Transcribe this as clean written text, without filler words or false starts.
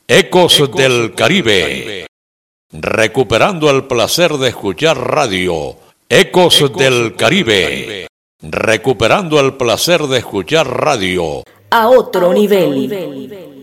Ecos del Caribe. Recuperando el placer de escuchar radio. Ecos del Caribe. Recuperando el placer de escuchar radio. A otro nivel.